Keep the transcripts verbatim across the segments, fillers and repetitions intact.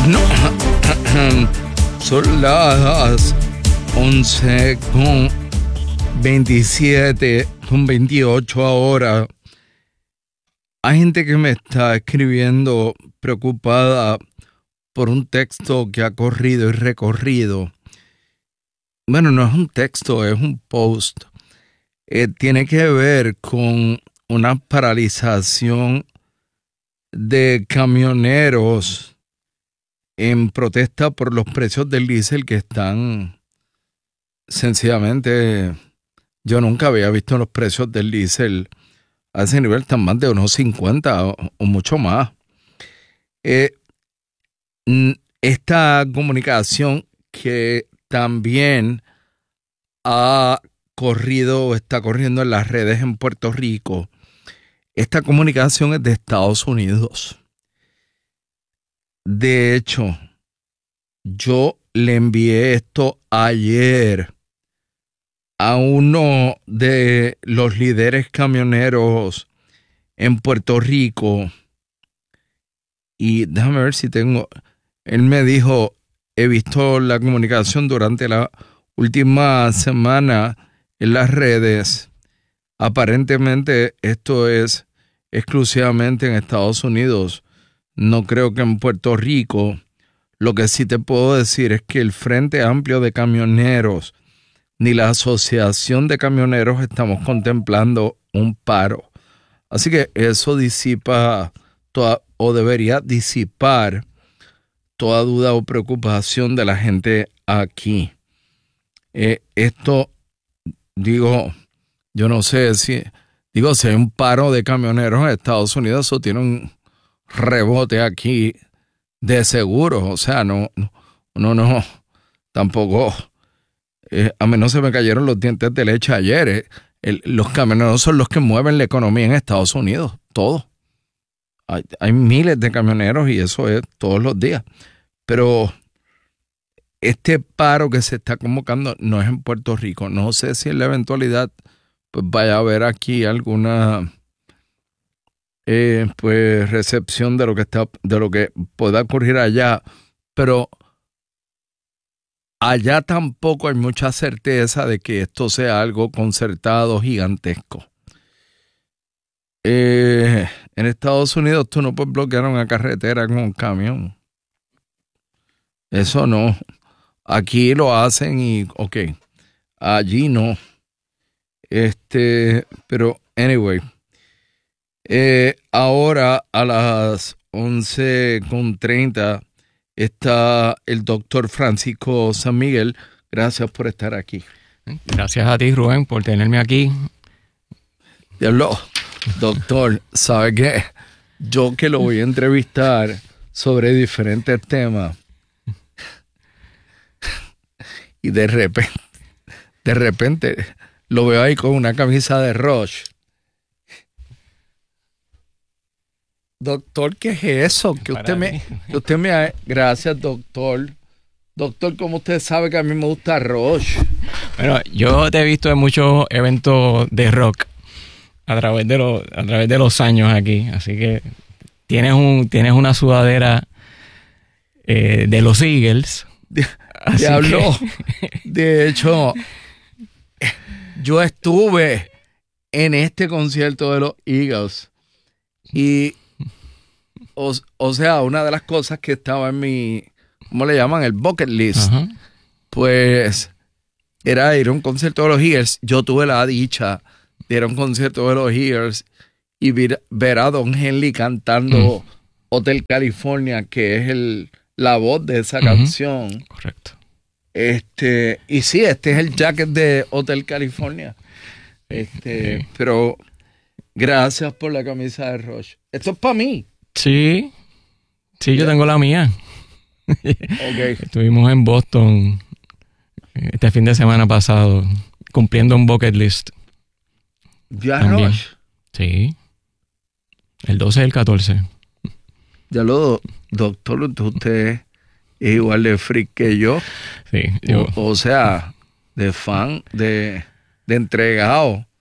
No, son las once con veintisiete, con veintiocho ahora. Hay gente que me está escribiendo preocupada por un texto que ha corrido y recorrido. Bueno, no es un texto, es un post. Eh, tiene que ver con una paralización de camioneros en protesta por los precios del diésel que están sencillamente... Yo nunca había visto los precios del diésel a ese nivel, tan más de unos cincuenta o, o mucho más. Eh, esta comunicación que también ha corrido, está corriendo en las redes en Puerto Rico, esta comunicación es de Estados Unidos. De hecho, yo le envié esto ayer a uno de los líderes camioneros en Puerto Rico y déjame ver si tengo, él me dijo, he visto la comunicación durante la última semana en las redes, aparentemente esto es exclusivamente en Estados Unidos, no creo que en Puerto Rico. Lo que sí te puedo decir es que el Frente Amplio de Camioneros ni la Asociación de Camioneros estamos contemplando un paro. Así que eso disipa toda, o debería disipar toda duda o preocupación de la gente aquí. Eh, esto, digo, yo no sé si, digo, si hay un paro de camioneros en Estados Unidos, eso tiene un rebote aquí de seguro. O sea, no, no, no, no tampoco... Eh, a mí no se me cayeron los dientes de leche ayer. Eh. El, los camioneros son los que mueven la economía en Estados Unidos, todo. Hay, hay miles de camioneros y eso es todos los días. Pero este paro que se está convocando no es en Puerto Rico. No sé si en la eventualidad pues vaya a haber aquí alguna eh, pues recepción de lo que está, de lo que pueda ocurrir allá, pero allá tampoco hay mucha certeza de que esto sea algo concertado gigantesco. Eh, en Estados Unidos tú no puedes bloquear una carretera con un camión. Eso no. Aquí lo hacen y, ok, allí no. Este, pero, anyway. Eh, ahora a las once con treinta está el doctor Francisco San Miguel. Gracias por estar aquí. Gracias a ti, Rubén, por tenerme aquí. Diablo, doctor, ¿sabe qué? Yo que lo voy a entrevistar sobre diferentes temas y de repente, de repente lo veo ahí con una camisa de Roche. Doctor, ¿qué es eso? Que usted me, que usted me ha... Gracias, doctor. Doctor, como usted sabe que a mí me gusta Roche. Bueno, yo te he visto en muchos eventos de rock a través de los, a través de los años aquí. Así que tienes un, tienes una sudadera eh, de los Eagles. Diablo. Que... De hecho, yo estuve en este concierto de los Eagles y O, o sea, una de las cosas que estaba en mi, ¿cómo le llaman? El bucket list. Uh-huh. Pues era ir a un concierto de los Eagles. Yo tuve la dicha de ir a un concierto de los Eagles y ver, ver a Don Henley cantando uh-huh. Hotel California, que es el, la voz de esa uh-huh. canción. Correcto. Este, y sí, este es el jacket de Hotel California. Este, sí. Pero gracias por la camisa de Roche. Esto es para mí. Sí, sí, yo tengo la mía. Okay. Estuvimos en Boston este fin de semana pasado cumpliendo un bucket list. ¿Ya Roche? Sí. El doce y el catorce. Ya lo, doctor, usted es igual de freak que yo. Sí. Yo... O, o sea, de fan, de, de entregado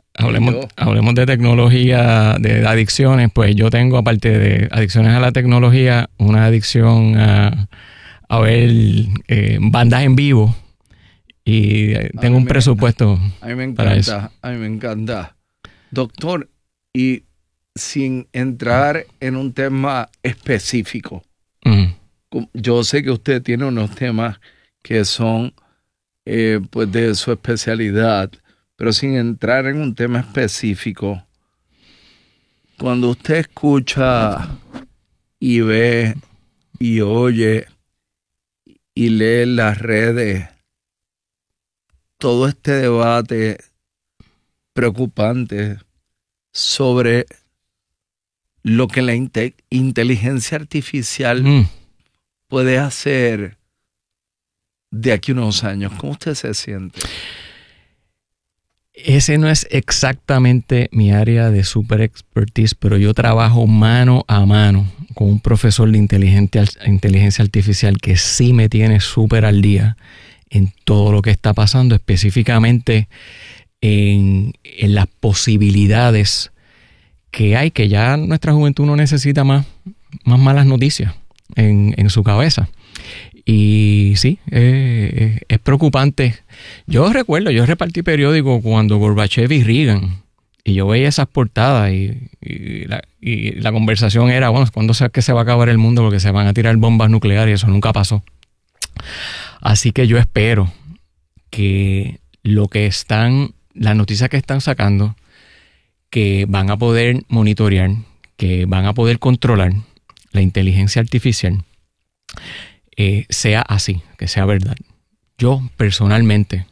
hablemos, hablemos de tecnología, de adicciones. Pues yo tengo, aparte de adicciones a la tecnología, una adicción a, a ver eh, bandas en vivo. Y tengo un me, presupuesto a mí me encanta, para eso. A mí me encanta. Doctor, y sin entrar en un tema específico, mm. yo sé que usted tiene unos temas que son eh, pues de su especialidad, pero sin entrar en un tema específico, cuando usted escucha y ve y oye y lee en las redes todo este debate preocupante sobre lo que la inte- inteligencia artificial mm. puede hacer de aquí a unos años, ¿cómo usted se siente? Ese no es exactamente mi área de super expertise, pero yo trabajo mano a mano con un profesor de inteligencia, inteligencia artificial que sí me tiene súper al día en todo lo que está pasando, específicamente en, en las posibilidades que hay, que ya nuestra juventud no necesita más, más malas noticias en, en su cabeza. Y sí, eh, es preocupante. Yo recuerdo, yo repartí periódico cuando Gorbachev y Reagan, y yo veía esas portadas y, y, la, y la conversación era, bueno, ¿cuándo es que se va a acabar el mundo? Porque se van a tirar bombas nucleares y eso nunca pasó. Así que yo espero que lo que están, las noticias que están sacando, que van a poder monitorear, que van a poder controlar la inteligencia artificial, eh, sea así, que sea verdad. Yo personalmente,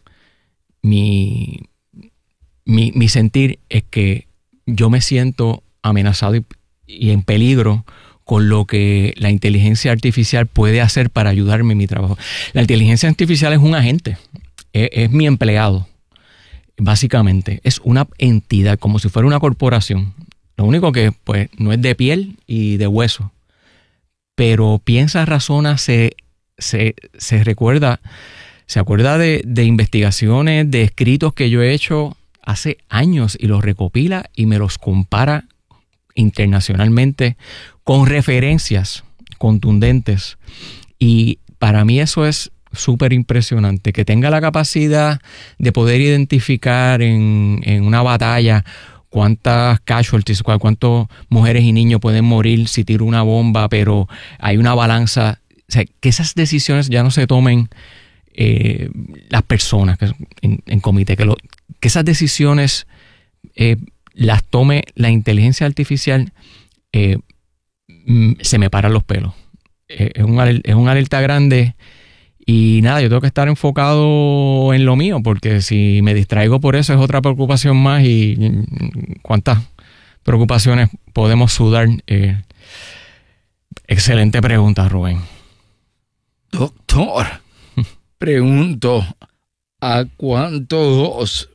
mi, mi, mi sentir es que yo me siento amenazado y, y en peligro con lo que la inteligencia artificial puede hacer para ayudarme en mi trabajo. La inteligencia artificial es un agente, es, es mi empleado, básicamente. Es una entidad, como si fuera una corporación. Lo único que pues no es de piel y de hueso. Pero piensa, razona, se, se, se recuerda, se acuerda de, de investigaciones, de escritos que yo he hecho hace años y los recopila y me los compara internacionalmente con referencias contundentes. Y para mí eso es súper impresionante, que tenga la capacidad de poder identificar en, en una batalla cuántas casualties, cuántas mujeres y niños pueden morir si tiro una bomba, pero hay una balanza. O sea, que esas decisiones ya no se tomen eh, las personas que, en, en comité, que, lo, que esas decisiones eh, las tome la inteligencia artificial, eh, se me paran los pelos. Eh, es, un, es un alerta grande. Y nada, yo tengo que estar enfocado en lo mío, porque si me distraigo por eso es otra preocupación más. Y cuántas preocupaciones podemos sudar. Eh, excelente pregunta, Rubén. Doctor, pregunto, ¿a cuántos,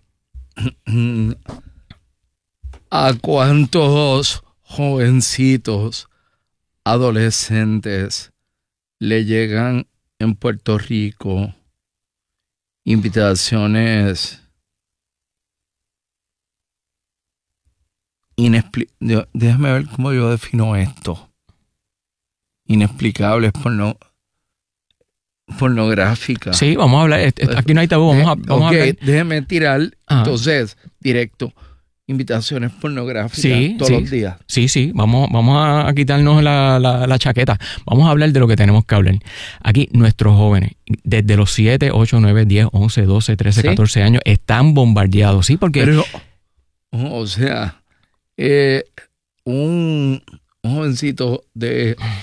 a cuántos jovencitos, adolescentes le llegan en Puerto Rico invitaciones inexplicables? Déjame ver cómo yo defino esto. Inexplicables, porno, pornográficas. Sí, vamos a hablar. Aquí no hay tabú. Vamos a, vamos okay, a hablar. Déjeme tirar, Ajá. entonces, directo. Invitaciones pornográficas sí, todos sí, los días. Sí, sí, vamos, vamos a quitarnos la, la, la chaqueta. Vamos a hablar de lo que tenemos que hablar. Aquí nuestros jóvenes, desde los siete, ocho, nueve, diez, once, doce, trece, ¿sí? catorce años, están bombardeados. Sí, porque... Pero, o sea, eh, un, un jovencito de